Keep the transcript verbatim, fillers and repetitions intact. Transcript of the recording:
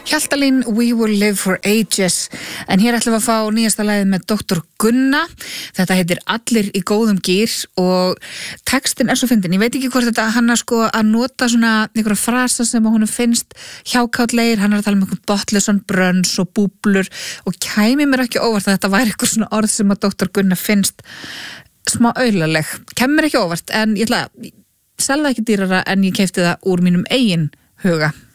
Hjaltalín, We Will Live for Ages. En hér ætlum við að fá nýjasta lagið með doktor Gunna. Þetta heitir Allir í góðum gír og textin er svo fyndin. Ég veit ekki hvort þetta hann er sko að nota svona einhverja frasa sem að honum finnst hjákátlegir. Hann er að tala um einhvern botlausan brönns og búblur og kæmi mér ekki óvart að þetta væri eitthvað svona orð sem að doktor Gunna finnst smá aulaleg. Kæmi mér ekki óvart en ég ætla að selja það ekki dýrara en ég keypti það úr mínum eigin huga.